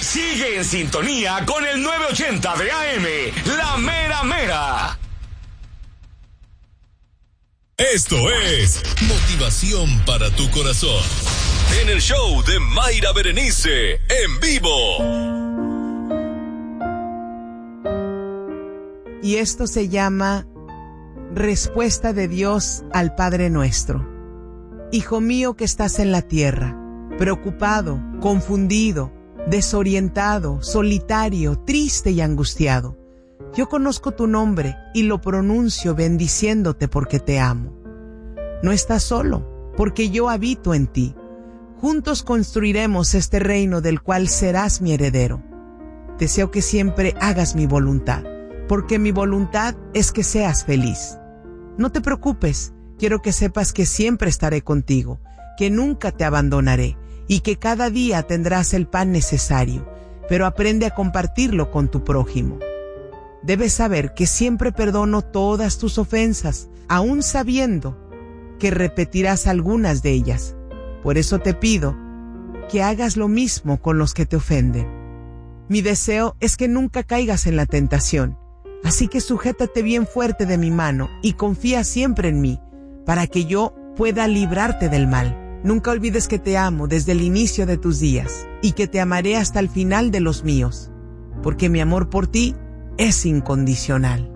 Sigue en sintonía con el 980 de AM, La Mera Mera. Esto es motivación para tu corazón. En el show de Mayra Berenice, en vivo. Y esto se llama Respuesta de Dios al Padre Nuestro. Hijo mío que estás en la tierra, preocupado, confundido, desorientado, solitario, triste y angustiado. Yo conozco tu nombre y lo pronuncio bendiciéndote porque te amo. No estás solo, porque yo habito en ti. Juntos construiremos este reino del cual serás mi heredero. Deseo que siempre hagas mi voluntad, porque mi voluntad es que seas feliz. No te preocupes, quiero que sepas que siempre estaré contigo, que nunca te abandonaré y que cada día tendrás el pan necesario, pero aprende a compartirlo con tu prójimo. Debes saber que siempre perdono todas tus ofensas, aún sabiendo que repetirás algunas de ellas. Por eso te pido que hagas lo mismo con los que te ofenden. Mi deseo es que nunca caigas en la tentación, así que sujétate bien fuerte de mi mano y confía siempre en mí, para que yo pueda librarte del mal. Nunca olvides que te amo desde el inicio de tus días y que te amaré hasta el final de los míos, porque mi amor por ti es incondicional.